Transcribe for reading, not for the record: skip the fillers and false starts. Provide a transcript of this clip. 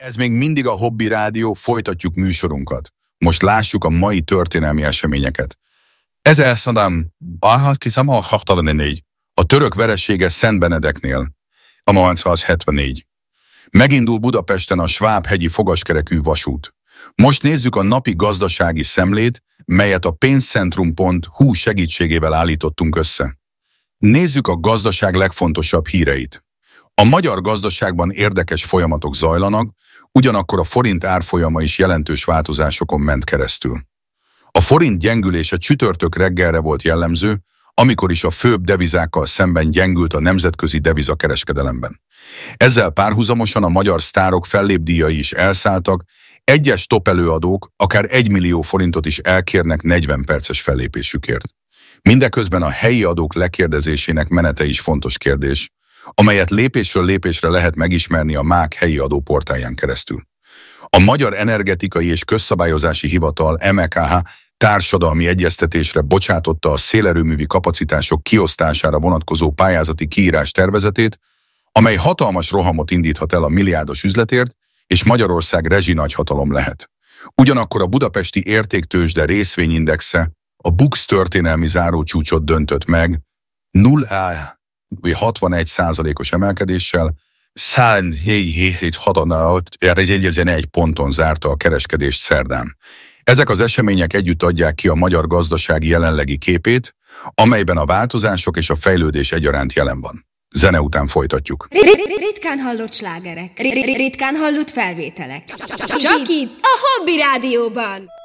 Ez még mindig a Hobby Rádió, folytatjuk műsorunkat. Most lássuk a mai történelmi eseményeket. 1964. A török veresége Szent Benedeknél, a 1974. Megindul Budapesten a Sváb-hegyi fogaskerekű vasút. Most nézzük a napi gazdasági szemlét, melyet a pénzcentrum.hu segítségével állítottunk össze. Nézzük a gazdaság legfontosabb híreit. A magyar gazdaságban érdekes folyamatok zajlanak, ugyanakkor a forint árfolyama is jelentős változásokon ment keresztül. A forint gyengülése csütörtök reggelre volt jellemző, amikor is a főbb devizákkal szemben gyengült a nemzetközi devizakereskedelemben. Ezzel párhuzamosan a magyar sztárok fellépdíjai is elszálltak, egyes top előadók akár 1 millió forintot is elkérnek 40 perces fellépésükért. Mindeközben a helyi adók lekérdezésének menete is fontos kérdés, amelyet lépésről lépésre lehet megismerni a MÁK helyi adóportáján keresztül. A Magyar Energetikai és Közszabályozási Hivatal MKH társadalmi egyeztetésre bocsátotta a szélerőművi kapacitások kiosztására vonatkozó pályázati kiírás tervezetét, amely hatalmas rohamot indíthat el a milliárdos üzletért, és Magyarország rezsinagyhatalom lehet. Ugyanakkor a budapesti értéktőzsde részvényindexe a BUX történelmi zárócsúcsot döntött meg 0,61%-os emelkedéssel, 107,61 ponton zárta a kereskedést szerdán. Ezek az események együtt adják ki a magyar gazdaság jelenlegi képét, amelyben a változások és a fejlődés egyaránt jelen van. Zene után folytatjuk. Ritkán hallott slágerek, ritkán hallott felvételek. Csak itt a Hobby Rádióban.